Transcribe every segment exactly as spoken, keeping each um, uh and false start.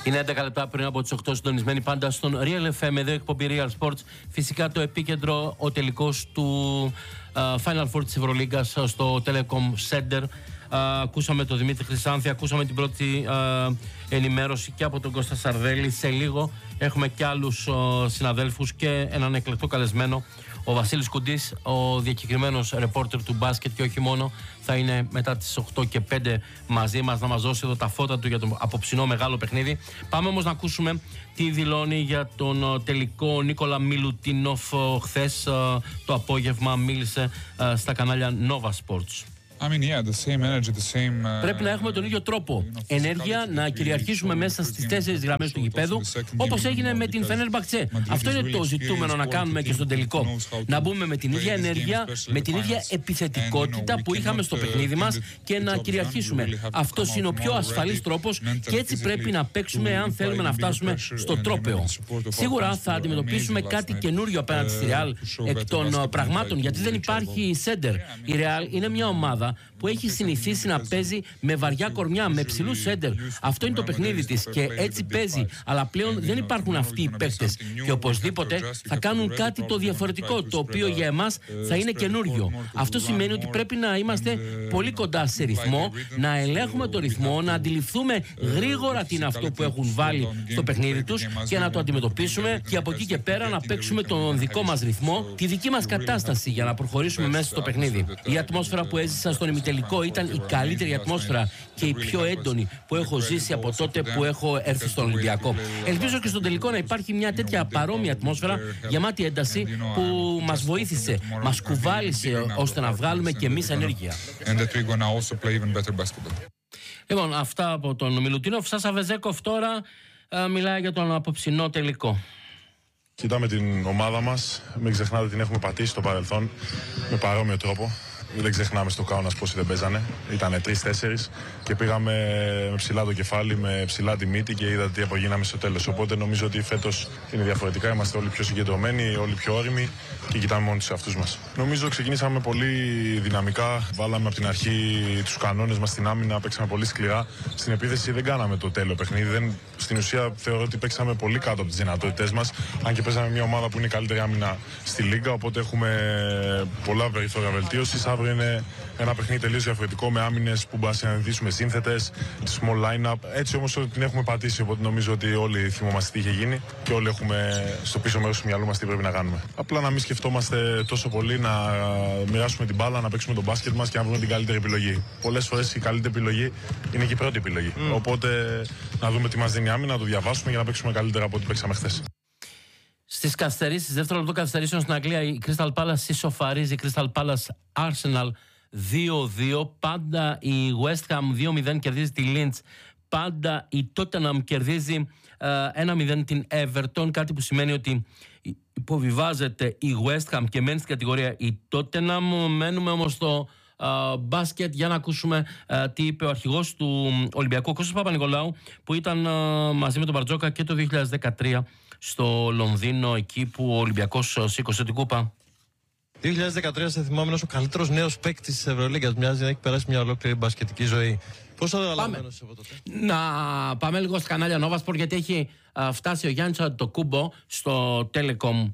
Είναι έντεκα λεπτά πριν από τις οκτώ, συντονισμένοι πάντα στον Real εφ εμ, εδώ εκπομπή Real Sports. Φυσικά το επίκεντρο, ο τελικός του uh, Final Four της Ευρωλίγκας στο Telecom Center. Uh, ακούσαμε τον Δημήτρη Χρυσάνθη, ακούσαμε την πρώτη uh, ενημέρωση και από τον Κώστα Σαρδέλη. Σε λίγο έχουμε και άλλους uh, συναδέλφους και έναν εκλεκτό καλεσμένο. Ο Βασίλης Κουντής, ο διακεκριμένος ρεπόρτερ του μπάσκετ και όχι μόνο, θα είναι μετά τις οκτώ και πέντε μαζί μας να μας δώσει εδώ τα φώτα του για το απόψινό μεγάλο παιχνίδι. Πάμε όμως να ακούσουμε τι δηλώνει για τον τελικό Νίκολα Μιλουτίνοφ. Χθες το απόγευμα μίλησε στα κανάλια Nova Sports. I mean, yeah, the same energy, the same, uh, Πρέπει να έχουμε τον ίδιο τρόπο. Ενέργεια, να κυριαρχήσουμε μέσα στις τέσσερις γραμμές του γηπέδου, όπως έγινε με την Φενέρμπαχτσε. Αυτό είναι το ζητούμενο να κάνουμε και στον τελικό. Να μπούμε με την ίδια ενέργεια, με την ίδια επιθετικότητα που είχαμε στο παιχνίδι μας και να κυριαρχήσουμε. Αυτός είναι ο πιο ασφαλής τρόπος και έτσι πρέπει να παίξουμε αν θέλουμε να φτάσουμε στο τρόπαιο. Σίγουρα θα αντιμετωπίσουμε κάτι καινούριο απέναντι στη Ρεάλ εκ των πραγμάτων, γιατί δεν υπάρχει σέντερ. Η Ρεάλ είναι μια ομάδα που έχει συνηθίσει να παίζει με βαριά κορμιά, με ψηλού σέντερ. Αυτό είναι το παιχνίδι της και έτσι παίζει. Αλλά πλέον δεν υπάρχουν αυτοί οι παίκτες. Και οπωσδήποτε θα κάνουν κάτι το διαφορετικό, το οποίο για εμάς θα είναι καινούριο. Αυτό σημαίνει ότι πρέπει να είμαστε πολύ κοντά σε ρυθμό, να ελέγχουμε το ρυθμό, να αντιληφθούμε γρήγορα τι είναι αυτό που έχουν βάλει στο παιχνίδι τους και να το αντιμετωπίσουμε και από εκεί και πέρα να παίξουμε τον δικό μας ρυθμό, τη δική μας κατάσταση για να προχωρήσουμε μέσα στο παιχνίδι. Η ατμόσφαιρα που έζησα στον ημιτελικό ήταν η καλύτερη ατμόσφαιρα και η πιο έντονη που έχω ζήσει από τότε που έχω έρθει στον Ολυμπιακό. Ελπίζω και στον τελικό να υπάρχει μια τέτοια παρόμοια ατμόσφαιρα, γεμάτη ένταση, που μας βοήθησε, μας κουβάλισε ώστε να βγάλουμε και εμείς ενέργεια. Λοιπόν, αυτά από τον Μιλουτίνοφ. Σάσα Βεζέκοφ τώρα α, μιλάει για τον απόψινό τελικό. Κοιτάμε την ομάδα μας, μην ξεχνάτε την έχουμε πατήσει στο παρελθόν με παρόμοιο τρόπο. Δεν ξεχνάμε στο Κάουνας πόσοι δεν παίζανε. Ήτανε τρεις-τέσσερις και πήγαμε με ψηλά το κεφάλι, με ψηλά τη μύτη και είδατε τι απογίναμε στο τέλος. Οπότε νομίζω ότι φέτος είναι διαφορετικά. Είμαστε όλοι πιο συγκεντρωμένοι, όλοι πιο όριμοι και κοιτάμε μόνο τους εαυτούς μας. Νομίζω ξεκινήσαμε πολύ δυναμικά. Βάλαμε από την αρχή τους κανόνες μας στην άμυνα, παίξαμε πολύ σκληρά. Στην επίθεση δεν κάναμε το τέλειο παιχνίδι. Δεν, στην ουσία θεωρώ ότι παίξαμε πολύ κάτω από τις δυνατότητές μας. Αν και παίζαμε μια ομάδα που είναι η καλύτερη άμυνα στη Λίγκα. Οπότε έχουμε πολλά περιθώρια βελτίωσης. Είναι ένα παιχνίδι τελείως διαφορετικό με άμυνες που μπορεί να συναντήσουμε σύνθετες, small line-up. Έτσι όμως την έχουμε πατήσει. Οπότε νομίζω ότι όλοι θυμόμαστε τι είχε γίνει και όλοι έχουμε στο πίσω μέρος του μυαλού μας τι πρέπει να κάνουμε. Απλά να μην σκεφτόμαστε τόσο πολύ, να μοιράσουμε την μπάλα, να παίξουμε τον μπάσκετ μας και να βρούμε την καλύτερη επιλογή. Πολλές φορές η καλύτερη επιλογή είναι και η πρώτη επιλογή. Mm. Οπότε να δούμε τι μας δίνει η άμυνα, να το διαβάσουμε για να παίξουμε καλύτερα από ό,τι παίξαμε χθες. Στις καθυστερήσεις, δεύτερο λεπτό καθυστερήσεων στην Αγγλία, η Crystal Palace ισοφαρίζει, Crystal Palace Arsenal δύο δύο. Πάντα η West Ham δύο μηδέν κερδίζει τη Leeds. Πάντα η Tottenham κερδίζει uh, ένα μηδέν την Everton. Κάτι που σημαίνει ότι υποβιβάζεται η West Ham και μένει στην κατηγορία η Tottenham. Μένουμε όμως στο uh, μπάσκετ για να ακούσουμε uh, τι είπε ο αρχηγός του Ολυμπιακού, Κώστας Παπα-Νικολάου, που ήταν uh, μαζί με τον Μπαρτζόκα και το δύο χιλιάδες δεκατρία στο Λονδίνο, εκεί που ο Ολυμπιακός σήκωσε την κούπα. δύο χιλιάδες δεκατρία, σε θυμάμαι, είναι ο καλύτερος νέος παίκτης της Ευρωλίγκας. Μοιάζει να έχει περάσει μια ολόκληρη μπασκετική ζωή. Πόσο αναλαμβάνεσαι από τότε? Να πάμε λίγο στα κανάλια Nova Sport, γιατί έχει α, φτάσει ο Γιάννης Αντετοκούμπο στο Telecom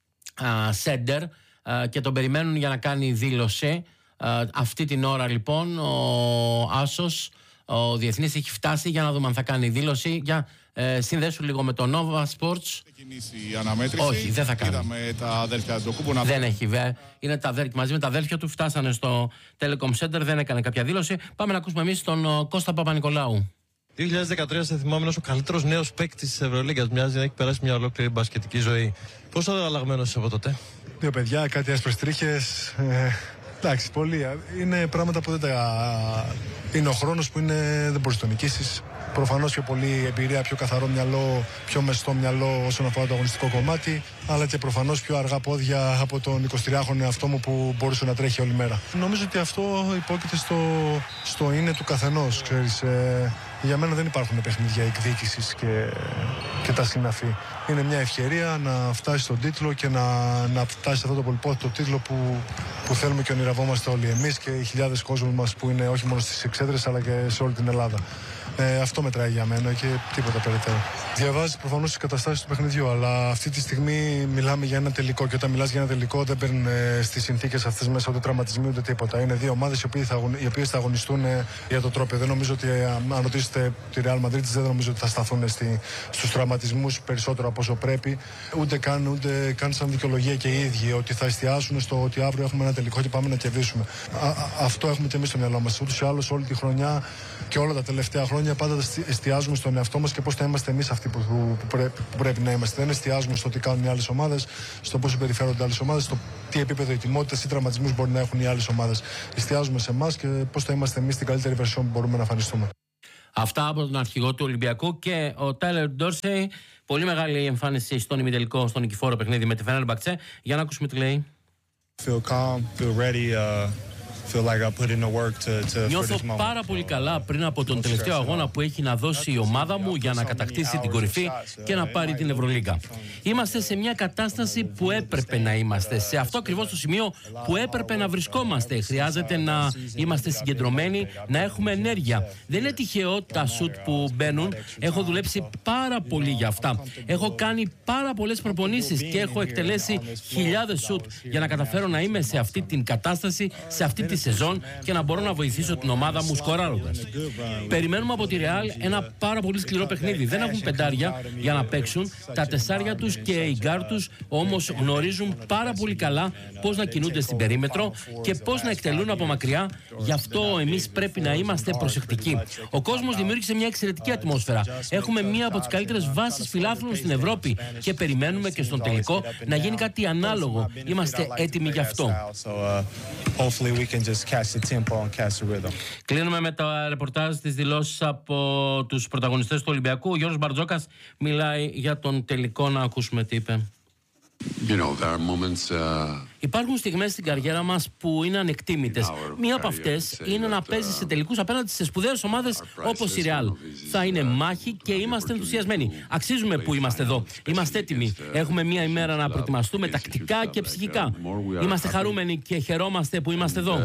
α, Center α, και τον περιμένουν για να κάνει δήλωση. Α, αυτή την ώρα λοιπόν ο Άσος, ο διεθνής, έχει φτάσει για να δούμε αν θα κάνει δήλωση. Για ε, συνδέσου λίγο με το Nova Sports. Η αναμέτρηση. Όχι, δεν θα κάνει. Είδαμε τα αδέρφια του Κούμπου να... Δεν έχει, βέ. Είναι τα αδέρφια, μαζί με τα αδέρφια του φτάσανε στο Telecom Center, δεν έκανε κάποια δήλωση. Πάμε να ακούσουμε εμείς τον Κώστα Παπα-Νικολάου. δύο χιλιάδες δεκατρία, σε θυμάμαι, είναι ο καλύτερος νέος παίκτης της Ευρωλίγκας. Μοιάζει να έχει περάσει μια ολόκληρη μπασκετική ζωή. Πόσο αλλαγμένος είσαι από τότε? Δύο παιδιά, κάτι άσπρες τρίχες. Ε, εντάξει, πολύ. Είναι πράγματα που δεν τα. Είναι ο χρόνος που είναι, δεν μπορείς να το νικήσεις. Προφανώς πιο πολύ εμπειρία, πιο καθαρό μυαλό, πιο μεστό μυαλό όσον αφορά το αγωνιστικό κομμάτι, αλλά και προφανώς πιο αργά πόδια από τον εικοσιτριάχρονο εαυτό μου που μπορούσε να τρέχει όλη μέρα. Νομίζω ότι αυτό υπόκειται στο, στο είναι του καθενός. Ξέρεις, ε, για μένα δεν υπάρχουν παιχνίδια εκδίκησης και, και τα συναφή. Είναι μια ευκαιρία να φτάσει στον τίτλο και να, να φτάσει σε αυτό το πολυπόθητο τίτλο που, που θέλουμε και ονειρευόμαστε όλοι εμείς και οι χιλιάδες κόσμοι μας που είναι όχι μόνο στις εξέδρες αλλά και σε όλη την Ελλάδα. Ε, αυτό μετράει για μένα και τίποτα περαιτέρω. Διαβάζει προφανώς τις καταστάσεις του παιχνιδιού, αλλά αυτή τη στιγμή μιλάμε για ένα τελικό. Και όταν μιλάς για ένα τελικό, δεν παίρνουν ε, στις συνθήκες αυτές μέσα ούτε τραυματισμοί ούτε τίποτα. Είναι δύο ομάδες οι οποίες θα, οι οποίες θα αγωνιστούν ε, για το τρόπαιο. Δεν νομίζω ότι, ε, αν ρωτήσετε τη Real Madrid, δεν νομίζω ότι θα σταθούν στη, στους τραυματισμούς περισσότερο από όσο πρέπει. Ούτε καν, ούτε καν σαν δικαιολογία και οι ίδιοι ότι θα εστιάσουν στο ότι αύριο έχουμε ένα τελικό και πάμε να κερδίσουμε. Α, α, αυτό έχουμε και εμείς στο μυαλό μας. Ούτως ή άλλως όλη τη χρονιά και όλα τα τελευταία χρόνια πάντα εστιάζουμε στον εαυτό μας και πώς θα είμαστε εμείς αυτοί που, που, που, πρέπει, που πρέπει να είμαστε. Δεν εστιάζουμε στο τι κάνουν οι άλλες ομάδες, στο πώς συμπεριφέρονται οι άλλες ομάδες, στο τι επίπεδο ετοιμότητας ή τραυματισμούς μπορεί να έχουν οι άλλες ομάδες. Εστιάζουμε σε εμάς και πώς θα είμαστε εμείς στην καλύτερη βερσιόν που μπορούμε να εμφανιστούμε. Αυτά από τον αρχηγό του Ολυμπιακού και ο Τάιλερ Ντόρσεϊ. Πολύ μεγάλη εμφάνιση στον ημιτελικό, στον νικηφόρο παιχνίδι με τη Fenerbahce. Για να ακούσουμε τι λέει. Feel calm, feel ready, uh... Νιώθω πάρα πολύ καλά πριν από τον τελευταίο αγώνα που έχει να δώσει η ομάδα μου για να κατακτήσει την κορυφή και να πάρει την Ευρωλίγκα. Είμαστε σε μια κατάσταση που έπρεπε να είμαστε, σε αυτό ακριβώς το σημείο που έπρεπε να βρισκόμαστε. Χρειάζεται να είμαστε συγκεντρωμένοι, να έχουμε ενέργεια. Δεν είναι τυχαίο τα σουτ που μπαίνουν. Έχω δουλέψει πάρα πολύ για αυτά. Έχω κάνει πάρα πολλές προπονήσεις και έχω εκτελέσει χιλιάδες σουτ για να καταφέρω να είμαι σε αυτή την κατάσταση, σε αυτή τη σεζόν και να μπορώ να βοηθήσω την ομάδα μου σκοράροντας. Περιμένουμε από τη Real ένα πάρα πολύ σκληρό παιχνίδι. Δεν έχουν πεντάρια για να παίξουν. Τα τεσσάρια τους και οι γκάρ τους όμως γνωρίζουν πάρα πολύ καλά πώς να κινούνται στην περίμετρο και πώς να εκτελούν από μακριά. Γι' αυτό εμείς πρέπει να είμαστε προσεκτικοί. Ο κόσμος δημιούργησε μια εξαιρετική ατμόσφαιρα. Έχουμε μία από τις καλύτερες βάσεις φιλάθλων στην Ευρώπη και περιμένουμε και στον τελικό να γίνει κάτι ανάλογο. Είμαστε έτοιμοι γι' αυτό. Κλείνουμε με τα ρεπορτάζ της δηλώσεις από τους πρωταγωνιστές του Ολυμπιακού. Ο Γιώργος Μπαρτζόκας μιλάει για τον τελικό. Να ακούσουμε τι είπε. You know, there are moments, uh... Υπάρχουν στιγμές στην καριέρα μας που είναι ανεκτήμητες. Μία από αυτές είναι να παίζει σε τελικούς απέναντι σε σπουδαίες ομάδες όπως η Real. Θα είναι μάχη και είμαστε ενθουσιασμένοι. Αξίζουμε που είμαστε εδώ. Είμαστε έτοιμοι. Έχουμε μία ημέρα να προετοιμαστούμε τακτικά και ψυχικά. Είμαστε χαρούμενοι και χαιρόμαστε που είμαστε εδώ.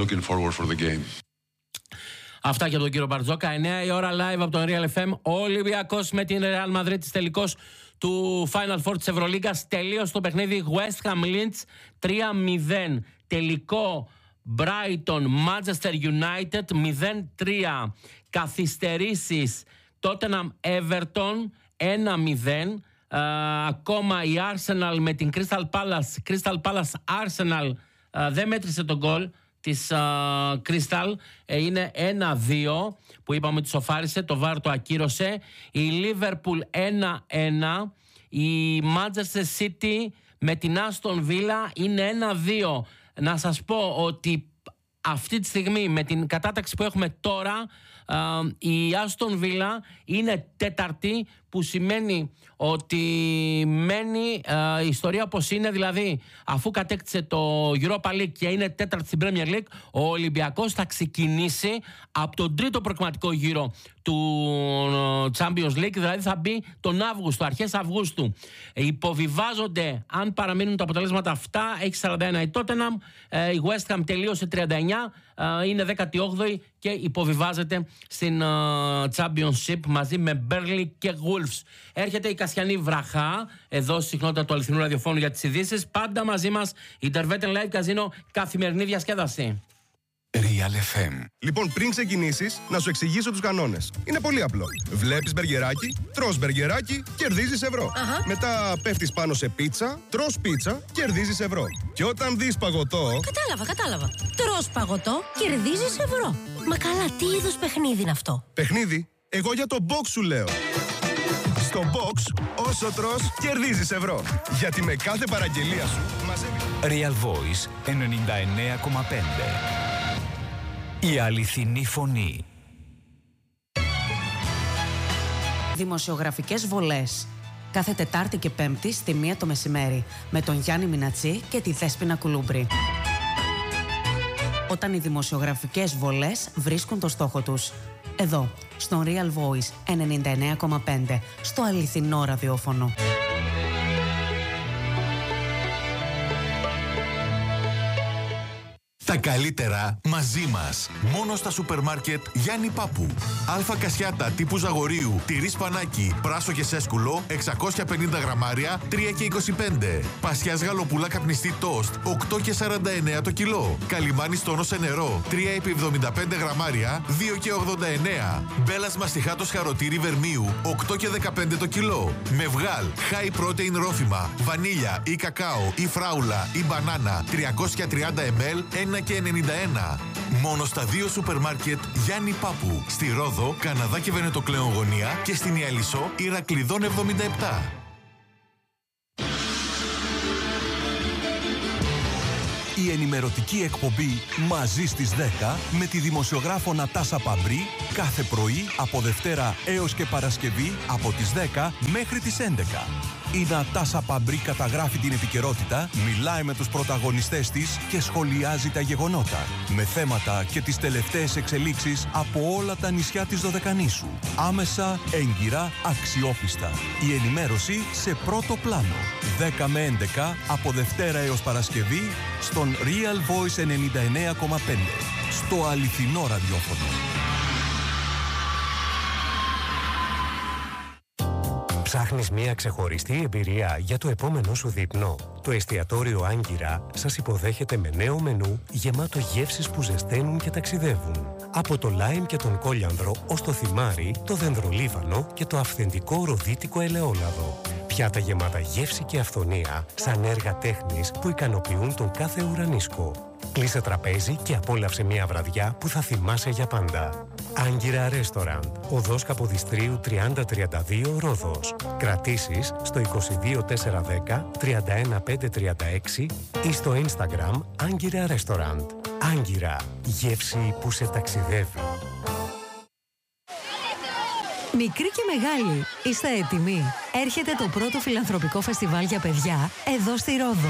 Αυτά για τον κύριο Μπαρτζόκα. εννιά η ώρα live από τον Real εφ εμ. Ο Ολυμπιακός με την Real Madrid της τελικός του Final Four της Ευρωλίγκας. Τελείωσε το παιχνίδι West Ham Leeds τρία μηδέν. Τελικό Brighton Manchester United μηδέν τρία. Καθυστερήσεις Tottenham Everton ένα μηδέν. Uh, ακόμα η Arsenal με την Crystal Palace. Crystal Palace Arsenal uh, δεν μέτρησε τον γκολ της uh, Crystal. ε, είναι ένα δύο που είπαμε ότι σοφάρισε, το βάρ το ακύρωσε. Η Liverpool ένα ένα. Η Manchester City με την Aston Villa είναι ένα δύο. Να σας πω ότι αυτή τη στιγμή με την κατάταξη που έχουμε τώρα uh, η Aston Villa είναι τέταρτη, που σημαίνει ότι μένει uh, η ιστορία όπως είναι, δηλαδή αφού κατέκτησε το Europa League και είναι τέταρτη στην Premier League, ο Ολυμπιακός θα ξεκινήσει από τον τρίτο προκριματικό γύρο του Champions League, δηλαδή θα μπει τον Αύγουστο, αρχές Αυγούστου. Υποβιβάζονται, αν παραμείνουν τα αποτελέσματα αυτά, έχει σαράντα ένα η Tottenham, η West Ham τελείωσε τριάντα εννιά, είναι δέκατη όγδοη και υποβιβάζεται στην Championship μαζί με Burnley και Wolves. Έρχεται η Κασιανή βραχά εδώ στη συχνότητα του αληθινού ραδιοφώνου για τις ειδήσεις. Πάντα μαζί μας η Intervetten Live Casino, καθημερινή διασκέδαση. Real εφ εμ. Λοιπόν, πριν ξεκινήσεις, να σου εξηγήσω τους κανόνες. Είναι πολύ απλό. Βλέπεις μπεργκεράκι, τρως μπεργκεράκι, κερδίζεις ευρώ. Αχα. Μετά πέφτεις πάνω σε πίτσα, τρως πίτσα, κερδίζεις ευρώ. Και όταν δεις παγωτό... Κατάλαβα, κατάλαβα. Τρως παγωτό, κερδίζεις ευρώ. Μα καλά, τι είδους παιχνίδι είναι αυτό? Παιχνίδι? Εγώ για το box σου λέω. Στο box, όσο τρως, κερδίζεις ευρώ. Γιατί με κάθε παραγγελία σου μαζεύει... Real Voice ενενήντα εννέα κόμμα πέντε. Η αληθινή φωνή. Δημοσιογραφικές βολές. Κάθε Τετάρτη και Πέμπτη στη μία το μεσημέρι. Με τον Γιάννη Μινατσί και τη Δέσποινα Κουλούμπρη. Όταν οι δημοσιογραφικές βολές βρίσκουν το στόχο τους. Εδώ, στον Real Voice ενενήντα εννέα κόμμα πέντε. Στο αληθινό ραδιόφωνο. Τα καλύτερα μαζί μας. Μόνο στα σούπερ μάρκετ Γιάννη Πάπου. Αλφα κασιάτα τύπου Ζαγορίου, τυρί σπανάκι, πράσο και σέσκουλο, εξακόσια πενήντα γραμμάρια, τρία και είκοσι πέντε. Πασιάς γαλοπούλα καπνιστή τόστ, οκτώ και σαράντα εννέα το κιλό. Καλιμάνι τόνο σε νερό, τρία επί εβδομήντα πέντε γραμμάρια, δύο και ογδόντα εννέα. Μπέλας μαστιχάτος χαροτήρι βερμίου, οκτώ και δεκαπέντε το κιλό. Με βγάλ, high protein ρόφημα, βανίλια ή κακάο ή φράουλα ή μπανάνα, τριακόσια τριάντα μιλιλίτρα, ένα και ενενήντα ένα. Μόνο στα δύο σούπερ μάρκετ Γιάννη Πάπου. Στη Ρόδο, Καναδά και Βενετοκλέον γωνία και στην Ιαλισσό, Ηρακλειδών εβδομήντα επτά. Η ενημερωτική εκπομπή «Μαζί στις δέκα» με τη δημοσιογράφο Νατάσα Παμπρί κάθε πρωί από Δευτέρα έως και Παρασκευή από τις δέκα μέχρι τις έντεκα. Η Νατάσα Παμπρί καταγράφει την επικαιρότητα, μιλάει με τους πρωταγωνιστές της και σχολιάζει τα γεγονότα, με θέματα και τις τελευταίες εξελίξεις από όλα τα νησιά της Δωδεκανήσου. Άμεσα, έγκυρα, αξιόπιστα. Η ενημέρωση σε πρώτο πλάνο. δέκα με έντεκα από Δευτέρα έως Παρασκευή στον Real Voice ενενήντα εννέα κόμμα πέντε. Στο αληθινό ραδιόφωνο. Ψάχνεις μια ξεχωριστή εμπειρία για το επόμενό σου δείπνο? Το εστιατόριο Άγκυρα σας υποδέχεται με νέο μενού γεμάτο γεύσεις που ζεσταίνουν και ταξιδεύουν. Από το λάιμ και τον κόλιανδρο ως το θυμάρι, το δενδρολίβανο και το αυθεντικό ροδίτικο ελαιόλαδο. Πιάτα γεμάτα γεύση και αυθονία, σαν έργα τέχνης που ικανοποιούν τον κάθε ουρανίσκο. Κλείσε τραπέζι και απόλαυσε μια βραδιά που θα θυμάσαι για πάντα. Άγκυρα Restaurant, οδός Καποδιστρίου τριάντα τριάντα δύο Ρόδος. Κρατήσεις στο είκοσι δύο τετρακόσια δέκα τριάντα ένα πεντακόσια τριάντα έξι ή στο Instagram Άγκυρα Restaurant. Άγκυρα, γεύση που σε ταξιδεύει. Μικροί και μεγάλοι, είστε έτοιμοι? Έρχεται το πρώτο φιλανθρωπικό φεστιβάλ για παιδιά εδώ στη Ρόδο.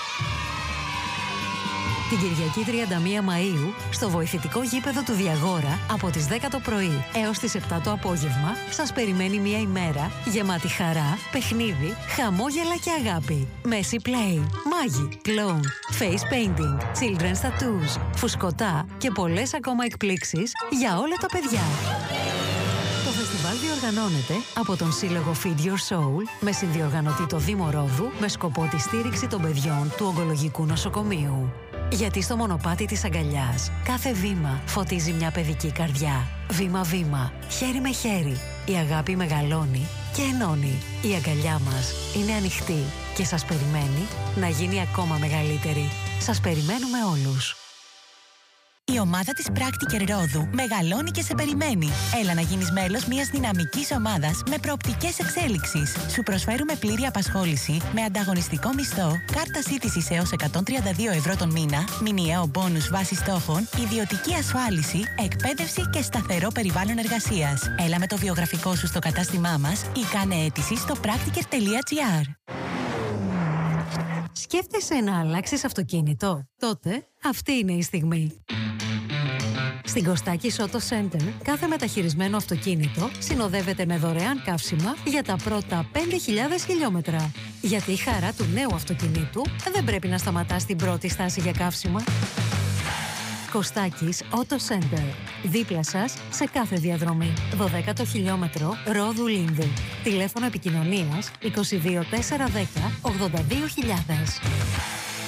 Την Κυριακή τριάντα μία Μαΐου, στο βοηθητικό γήπεδο του Διαγόρα, από τις δέκα το πρωί έως τις επτά το απόγευμα, σας περιμένει μια ημέρα γεμάτη χαρά, παιχνίδι, χαμόγελα και αγάπη. Μέση play, μάγι, κλόουν, face painting, children's tattoos, φουσκωτά και πολλές ακόμα εκπλήξεις για όλα τα παιδιά. Το φεστιβάλ διοργανώνεται από τον σύλλογο Feed Your Soul με συνδιοργανωτή το Δήμο Ρόδου με σκοπό τη στήριξη των παιδιών του Ογκολογικού Νοσοκομείου. Γιατί στο μονοπάτι της αγκαλιάς κάθε βήμα φωτίζει μια παιδική καρδιά. Βήμα-βήμα, χέρι με χέρι, η αγάπη μεγαλώνει και ενώνει. Η αγκαλιά μας είναι ανοιχτή και σας περιμένει να γίνει ακόμα μεγαλύτερη. Σας περιμένουμε όλους. Η ομάδα της Practiker Ρόδου μεγαλώνει και σε περιμένει. Έλα να γίνεις μέλος μιας δυναμικής ομάδας με προοπτικές εξέλιξης. Σου προσφέρουμε πλήρη απασχόληση με ανταγωνιστικό μισθό, κάρτα σύντησης έως εκατόν τριάντα δύο ευρώ τον μήνα, μηνιαίο μπόνους βάση στόχων, ιδιωτική ασφάλιση, εκπαίδευση και σταθερό περιβάλλον εργασίας. Έλα με το βιογραφικό σου στο κατάστημά μας ή κάνε αίτηση στο practiker τελεία gr. Σκέφτεσαι να αλλάξεις αυτοκίνητο? Τότε αυτή είναι η στιγμή. Στην Κωστάκης Auto Center, κάθε μεταχειρισμένο αυτοκίνητο συνοδεύεται με δωρεάν καύσιμα για τα πρώτα πέντε χιλιάδες χιλιόμετρα. Γιατί η χαρά του νέου αυτοκινήτου δεν πρέπει να σταματά στην πρώτη στάση για καύσιμα. Κωστάκης Auto Center. Δίπλα σας σε κάθε διαδρομή. δωδέκατο χιλιόμετρο Ρόδου Λίνδου. Τηλέφωνο επικοινωνίας είκοσι δύο τετρακόσια δέκα ογδόντα δύο χιλιάδες.